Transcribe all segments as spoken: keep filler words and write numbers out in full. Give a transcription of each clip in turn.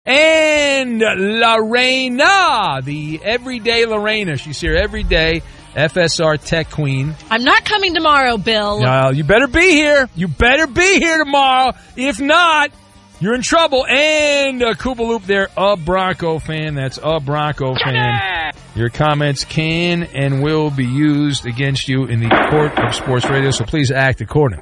And Lorena, the everyday Lorena. She's here every day. F S R Tech Queen. I'm not coming tomorrow, Bill. No, you better be here. You better be here tomorrow. If not, you're in trouble. And uh, Koopa Loop there, a Bronco fan. That's a Bronco fan. Your comments can and will be used against you in the court of sports radio, so please act accordingly.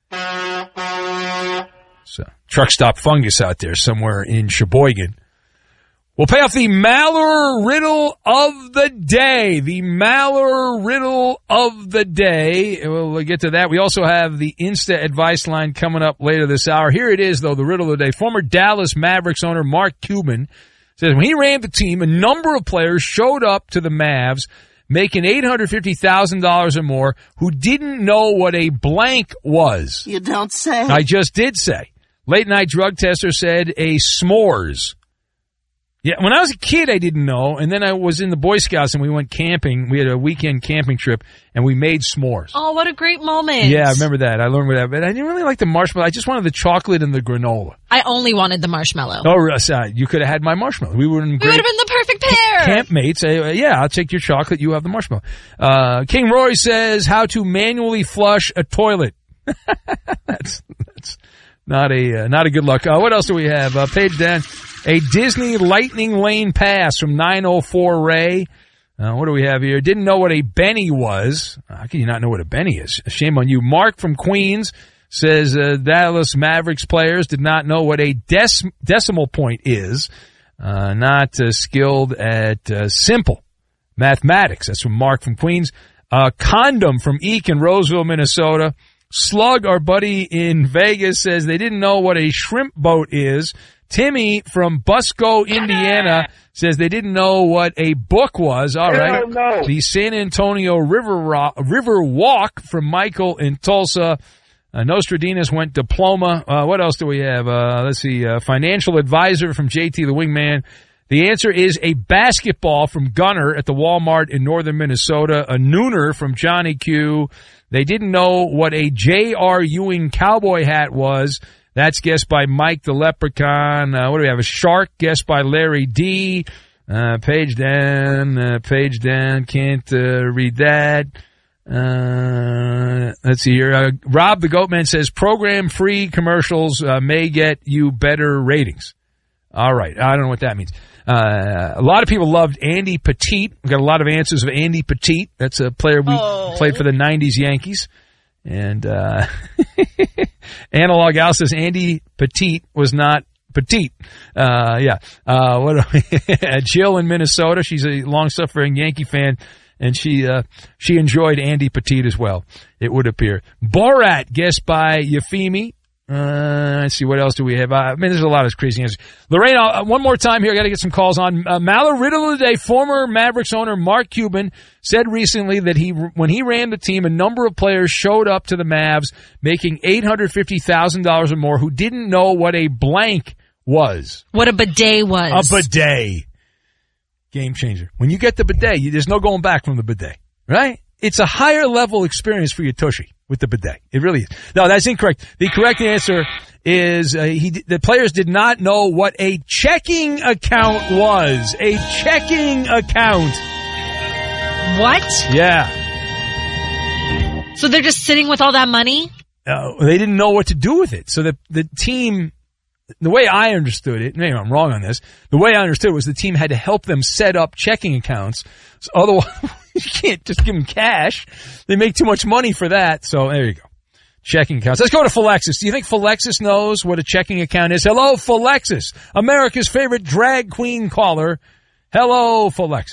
So, truck stop fungus out there somewhere in Sheboygan. We'll pay off the Maller Riddle of the Day. The Maller Riddle of the Day. We'll get to that. We also have the Insta Advice Line coming up later this hour. Here it is, though, the Riddle of the Day. Former Dallas Mavericks owner Mark Cuban says when he ran the team, a number of players showed up to the Mavs making eight hundred fifty thousand dollars or more who didn't know what a blank was. You don't say. I just did say. Late night drug tester said a s'mores. Yeah, when I was a kid, I didn't know, and then I was in the Boy Scouts, and we went camping. We had a weekend camping trip, and we made s'mores. Oh, what a great moment. Yeah, I remember that. I learned what that, but I didn't really like the marshmallow. I just wanted the chocolate and the granola. I only wanted the marshmallow. Oh, sorry, you could have had my marshmallow. We were in great we would have been the perfect pair. Campmates. Uh, yeah, I'll take your chocolate. You have the marshmallow. Uh, King Roy says how to manually flush a toilet. that's that's not a uh, not a good luck. Uh, what else do we have? Uh, page down. A Disney Lightning Lane pass from nine oh four Ray. Uh, what do we have here? Didn't know what a Benny was. How can you not know what a Benny is? Shame on you. Mark from Queens says uh, Dallas Mavericks players did not know what a dec- decimal point is. Uh, not uh, skilled at uh, simple mathematics. That's from Mark from Queens. Uh, condom from Eek in Roseville, Minnesota. Slug, our buddy in Vegas, says they didn't know what a shrimp boat is. Timmy from Busco, Indiana, says they didn't know what a book was. All right. No. The San Antonio River Ro- River Walk from Michael in Tulsa. Uh, Nostradamus went diploma. Uh, what else do we have? Uh, let's see. Uh, financial advisor from J T the Wingman. The answer is a basketball from Gunner at the Walmart in northern Minnesota. A nooner from Johnny Q. They didn't know what a J R. Ewing cowboy hat was. That's guessed by Mike the Leprechaun. Uh, what do we have? A shark guessed by Larry D. Uh, page down, uh, page down. Can't uh, read that. Uh, let's see here. Uh, Rob the Goatman says program-free commercials uh, may get you better ratings. All right. I don't know what that means. Uh, a lot of people loved Andy Pettitte. We got a lot of answers of Andy Pettitte. That's a player we oh. played for the nineties Yankees. And, uh, Analog Al says Andy Pettitte was not petite. Uh, yeah. Uh, what are we? Jill in Minnesota. She's a long-suffering Yankee fan, and she, uh, she enjoyed Andy Pettitte as well, it would appear. Borat, guessed by Yefimi. Uh, let's see, what else do we have? Uh, I mean, there's a lot of crazy answers. Lorraine, uh, one more time here. I got to get some calls on. Uh, Maller Riddle of the Day, former Mavericks owner Mark Cuban said recently that he, when he ran the team, a number of players showed up to the Mavs making eight hundred fifty thousand dollars or more who didn't know what a blank was. What a bidet was. A bidet. Game changer. When you get the bidet, you, there's no going back from the bidet, right? It's a higher level experience for your tushy with the bidet. It really is. No, that's incorrect. The correct answer is uh, he. The players did not know what a checking account was. A checking account. What? Yeah. So they're just sitting with all that money? Uh, they didn't know what to do with it. So the the team, the way I understood it, maybe I'm wrong on this, the way I understood it was the team had to help them set up checking accounts. So otherwise, you can't just give them cash. They make too much money for that. So there you go. Checking accounts. Let's go to Philexis. Do you think Philexis knows what a checking account is? Hello, Philexis, America's favorite drag queen caller. Hello, Philexis.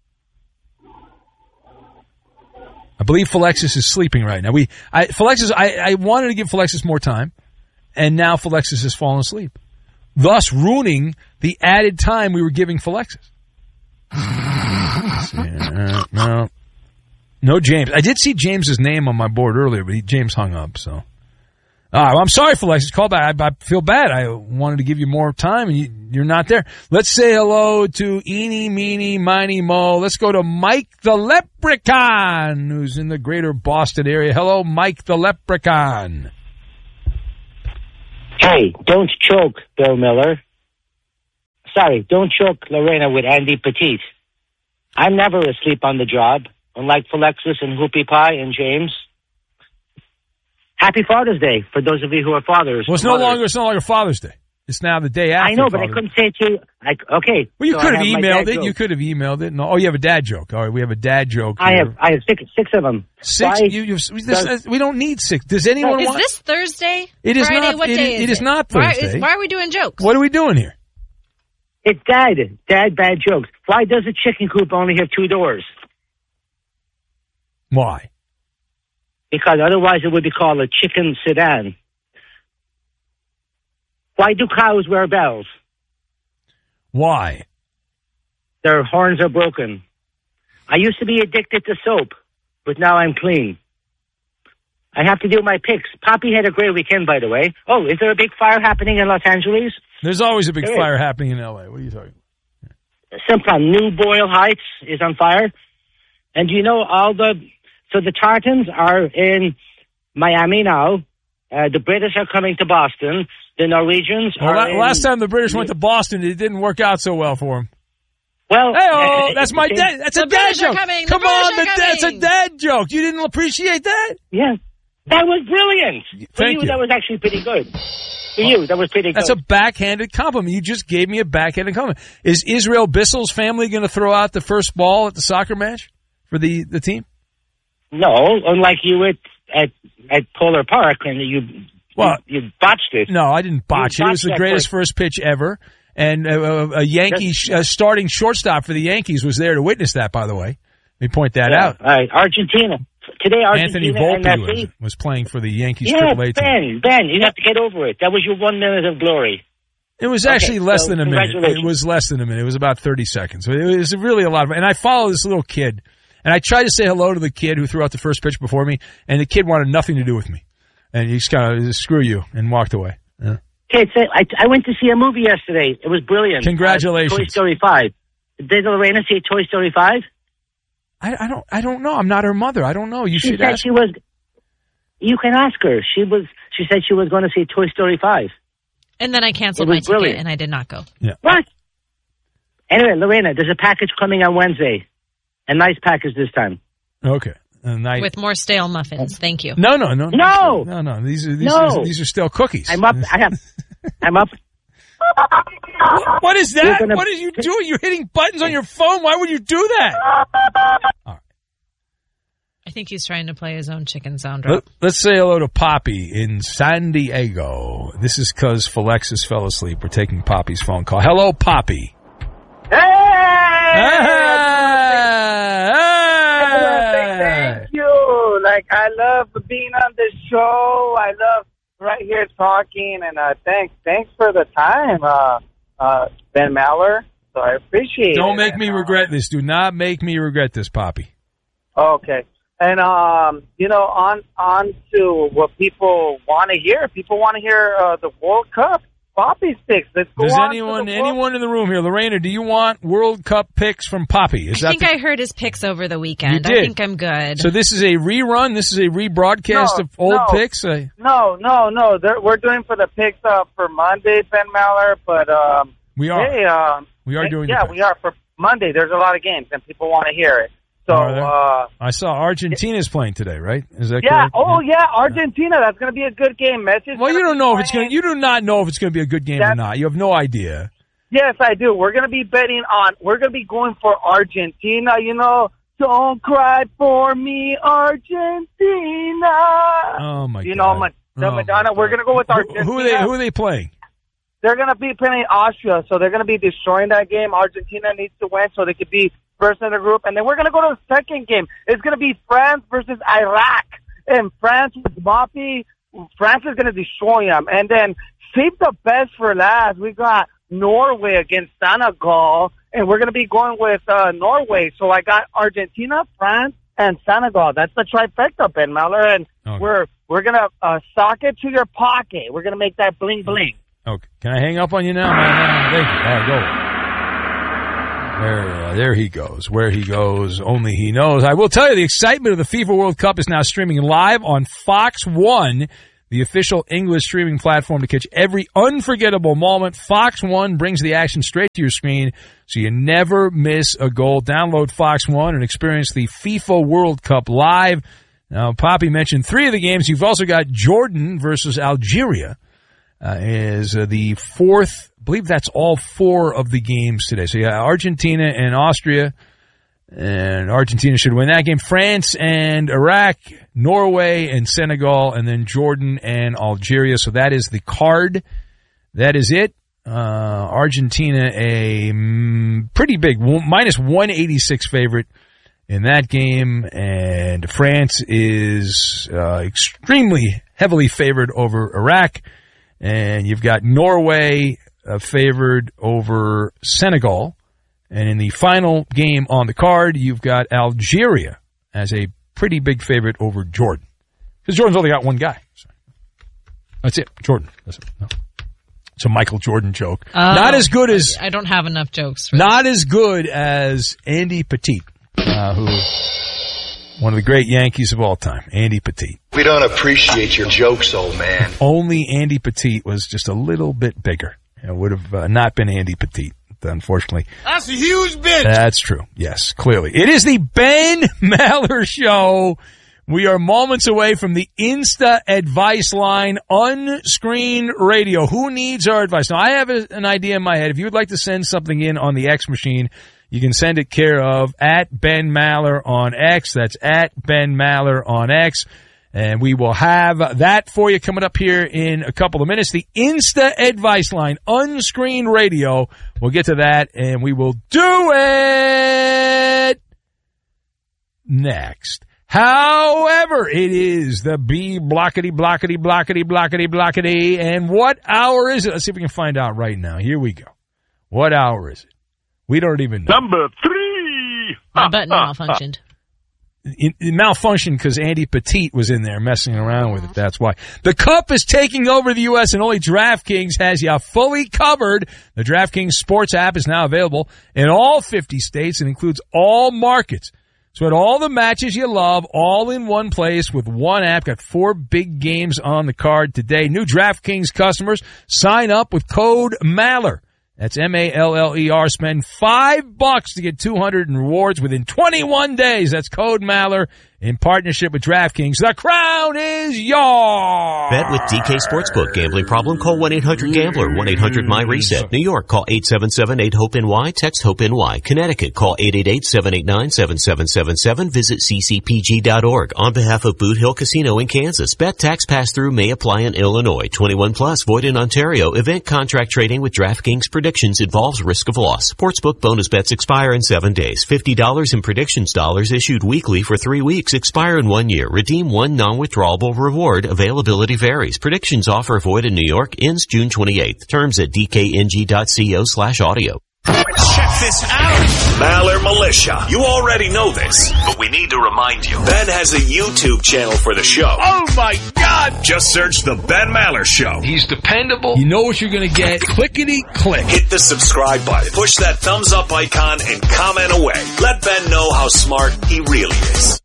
I believe Philexis is sleeping right now. We, I, Philexis, I, I wanted to give Philexis more time, and now Philexis has fallen asleep, thus ruining the added time we were giving Philexis. uh, no, no James. I did see James's name on my board earlier, but he, James hung up. So, uh, I'm sorry, Philexis. Call back. I, I feel bad. I wanted to give you more time, and you, you're not there. Let's say hello to Eeny, Meeny, Miny, Mo. Let's go to Mike the Leprechaun, who's in the greater Boston area. Hello, Mike the Leprechaun. Hey, don't choke, Bill Miller. sorry, don't choke Lorena with Andy Petite. I'm never asleep on the job, unlike Philexus and Hoopie Pie and James. Happy Father's Day for those of you who are fathers. Well, it's no longer it's no longer Father's Day. It's now the day after. I know, but Father's I couldn't say it to you. Like, okay. Well, you so could have I my emailed dad it. joke. You could have emailed it. No, oh, you have a dad joke. All right, we have a dad joke. I here. have I have six six of them. Six. Why You, you, this, we don't need six. Does anyone Is want? this Thursday? It is Friday? not. What it, day is, is it is not Why Thursday. is- Why are we doing jokes? What are we doing here? It's dad. Dad bad jokes. Why does a chicken coop only have two doors? Why? Because otherwise it would be called a chicken sedan. Why do cows wear bells? Why? Their horns are broken. I used to be addicted to soap, but now I'm clean. I have to do my picks. Poppy had a great weekend, by the way. Oh, is there a big fire happening in Los Angeles? There's always a big There fire is. happening in L A. What are you talking about? Sometime New Boyle Heights is on fire. And you know all the... So the Tartans are in Miami now. Uh, the British are coming to Boston. The Norwegians Well, are la- in, last time the British went to Boston, it didn't work out so well for them. Well, Hey, oh, that's my they- dad. That's a The dad British are joke. coming. The Come British on, are the da- that's a coming. dad joke. You didn't appreciate that? Yeah, that was brilliant. For Thank you, you. that was actually pretty good. For you, that was pretty That's a good. backhanded compliment. You just gave me a backhanded compliment. Is Israel Bissell's family going to throw out the first ball at the soccer match for the, the team? No, unlike you at at, at Polar Park, and you Well, you, you botched it. No, I didn't botch You it. It was the botched that greatest first pitch ever. And uh, a Yankee sh- uh, starting shortstop for the Yankees was there to witness that, by the way. Let me point that Yeah. out. All right, Argentina. Today, Anthony Argentina Volpe and was, Messi. was playing for the Yankees Yeah, triple A team. Ben, Ben, you have to get over it. That was your one minute of glory. It was Okay, actually less so than a minute. It congratulations. was less than a minute. It was about thirty seconds. It was really a lot of, and I follow this little kid, and I tried to say hello to the kid who threw out the first pitch before me, and the kid wanted nothing to do with me. And he just kind of, screw you, and walked away. Yeah. Okay, so I, I went to see a movie yesterday. It was brilliant. Congratulations. Uh, Toy Story five. Did Lorena see Toy Story five? I, I don't, I don't know. I'm not her mother. I don't know. You She should said ask. she was. You can ask her. She was. She said she was going to see Toy Story five. And then I canceled It my was ticket brilliant. and I did not go. What? Anyway, Lorena, there's a package coming on Wednesday. A nice package this time. Okay. And I, With more stale muffins. Thank you. no, no, no, No! no, no. These are these, No! are, these are still cookies. I'm up. I have. I'm up. What is that? You're gonna- What are you doing? You're hitting buttons on your phone. Why would you do that? I think he's trying to play his own chicken sound drop. Let, let's say hello to Poppy in San Diego. This is because Philexus fell asleep. We're taking Poppy's phone call. Hello, Poppy. Hey! Hey! Thank you. Like, I love being on the show. I love right here talking, and uh, thanks, thanks for the time, uh, uh, Ben Maller. So I appreciate it. Don't make me And, uh, regret this. Do not make me regret this, Poppy. Okay. And, um, you know, on on to what people want to hear. People want to hear uh, the World Cup. Poppy's picks. Let's go Does on anyone to the World- anyone in the room here, Lorena? Do you want World Cup picks from Poppy? Is I that think the- I heard his picks over the weekend. You did. I think I'm good. so? This is a rerun. This is a rebroadcast No, of old no. picks. Uh, No, no, no. They're, we're doing for the picks uh, for Monday, Ben Maller. But um, we are. hey, um, we are doing. yeah, the we are for Monday. There's a lot of games, and people want to hear it. So, Are there? uh, I saw Argentina's playing today, right? Is that yeah. correct? Oh, yeah. Argentina. That's going to be a good game. Messi's Well, gonna you don't be know if it's playing. going. You do not know if it's going to be a good game or That's- not. You have no idea. Yes, I do. We're going to be betting on. We're going to be going for Argentina. You know, don't cry for me, Argentina. Oh my you god! know, Ma- the Oh, my Madonna. We're God. going to go with Who, Argentina. who are they? Who are they playing? They're going to be playing Austria, so they're going to be destroying that game. Argentina needs to win so they could be first in the group. And then we're going to go to the second game. It's going to be France versus Iraq. And France with Moppy, France is going to destroy them. And then save the best for last. We got Norway against Senegal, and we're going to be going with uh, Norway. So I got Argentina, France, and Senegal. That's the trifecta, Ben Maller. And Okay. we're we're going to uh, sock it to your pocket. We're going to make that bling bling. Okay. Can I hang up on you now? No, no, thank you. All right, go. There, uh, there he goes. Where he goes, only he knows. I will tell you, the excitement of the FIFA World Cup is now streaming live on Fox One the official English streaming platform to catch every unforgettable moment. Fox One brings the action straight to your screen, so you never miss a goal. Download Fox One and experience the FIFA World Cup live. Now, Poppy mentioned three of the games. You've also got Jordan versus Algeria uh, is uh, the fourth. I believe that's all four of the games today. So, yeah, Argentina and Austria, and Argentina should win that game. France and Iraq, Norway and Senegal, and then Jordan and Algeria. So that is the card. That is it. Uh, Argentina, a mm, pretty big, minus one eighty-six favorite in that game, and France is uh, extremely heavily favored over Iraq, and you've got Norway uh, favored over Senegal, and in the final game on the card, you've got Algeria as a pretty big favorite over Jordan, because Jordan's only got one guy. So that's it, Jordan. That's it. No. It's a Michael Jordan joke. Oh, not as good as I don't have enough jokes. For not this. As good as Andy Pettitte. Uh, who, one of the great Yankees of all time, Andy Pettitte. We don't appreciate your jokes, old man. Only Andy Pettitte was just a little bit bigger. It would have uh, not been Andy Pettitte, unfortunately. That's a huge bitch. That's true. Yes, clearly. It is the Ben Maller Show. We are moments away from the Insta Advice Line, on-screen radio. Who needs our advice? Now, I have a, an idea in my head. If you would like to send something in on the X machine, you can send it care of at Ben Maller on X. That's at Ben Maller on X. And we will have that for you coming up here in a couple of minutes. The Insta Advice Line, on-screen radio. We'll get to that, and we will do it next. However, it is the B blockety, blockety, blockety, blockety, blockety. And what hour is it? Let's see if we can find out right now. Here we go. What hour is it? We don't even know. Number three. My button malfunctioned. It, it malfunctioned because Andy Pettitte was in there messing around with it. That's why. The Cup is taking over the U S and only DraftKings has you fully covered. The DraftKings Sports app is now available in all fifty states and includes all markets. So at all the matches you love, all in one place with one app. Got four big games on the card today. New DraftKings customers, sign up with code Maller. That's M A L L E R. Spend five bucks to get two hundred in rewards within twenty-one days. That's code Maller in partnership with DraftKings. The crown is yours. Bet with D K Sportsbook. Gambling problem? Call one eight hundred gambler. one eight hundred my reset. New York, call eight seven seven eight hope N Y. Text HOPE-NY. Connecticut, call eight eight eight seven eight nine seven seven seven seven. Visit c c p g dot org. On behalf of Boot Hill Casino in Kansas, bet tax pass-through may apply in Illinois. twenty-one plus, void in Ontario. Event contract trading with DraftKings predictions involves risk of loss. Sportsbook bonus bets expire in seven days. fifty dollars in predictions dollars issued weekly for three weeks. Expire in one year. Redeem one non-withdrawable reward. Availability varies. Predictions offer void in New York. Ends June twenty-eighth. Terms at d k n g dot co slash audio. Check this out. Maller Militia. You already know this, but we need to remind you. Ben has a YouTube channel for the show. Oh, my God. Just search The Ben Maller Show. He's dependable. You know what you're going to get. Clickety click. Hit the subscribe button. Push that thumbs up icon and comment away. Let Ben know how smart he really is.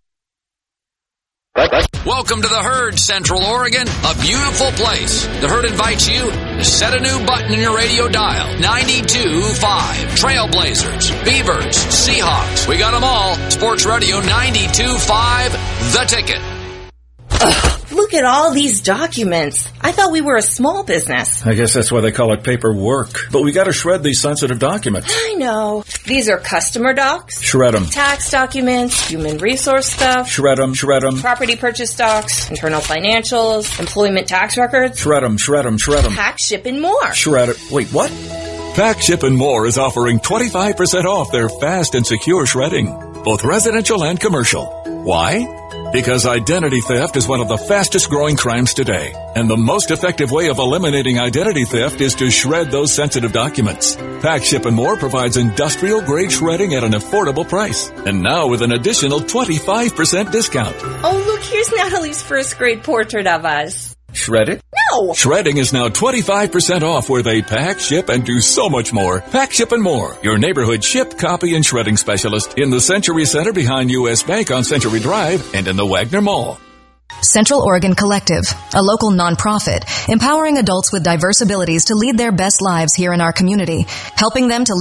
Welcome to the Herd, Central Oregon, a beautiful place. The Herd invites you to set a new button in your radio dial. ninety-two point five. Trailblazers, Beavers, Seahawks. We got them all. Sports Radio ninety-two point five, The Ticket. Ugh, look at all these documents. I thought we were a small business. I guess that's why they call it paperwork. But we gotta shred these sensitive documents. I know. These are customer docs. Shred them. Tax documents, human resource stuff. Shred them, shred them. Property purchase docs, internal financials, employment tax records. Shred them, shred them, shred them. Pack, ship, and more. Shred it. Wait, what? Pack, Ship, and More is offering twenty-five percent off their fast and secure shredding, both residential and commercial. Why? Because identity theft is one of the fastest growing crimes today. And the most effective way of eliminating identity theft is to shred those sensitive documents. Pack, Ship, and More provides industrial grade shredding at an affordable price. And now with an additional twenty-five percent discount. Oh, look, here's Natalie's first grade portrait of us. Shred it? No! Shredding is now twenty-five percent off where they pack, ship, and do so much more. Pack, Ship, and More. Your neighborhood ship, copy, and shredding specialist in the Century Center behind U S Bank on Century Drive and in the Wagner Mall. Central Oregon Collective, a local nonprofit empowering adults with diverse abilities to lead their best lives here in our community, helping them to live